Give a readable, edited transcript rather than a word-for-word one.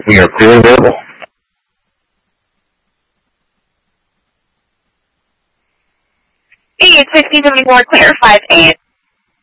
We are clearly available. Hey, it's 1574, clear 58.